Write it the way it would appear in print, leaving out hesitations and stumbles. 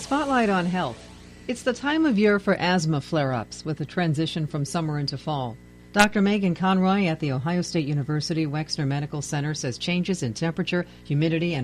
Spotlight on health. It's the time of year for asthma flare-ups with the transition from summer into fall. Dr. Megan Conroy at The Ohio State University Wexner Medical Center says changes in temperature, humidity, and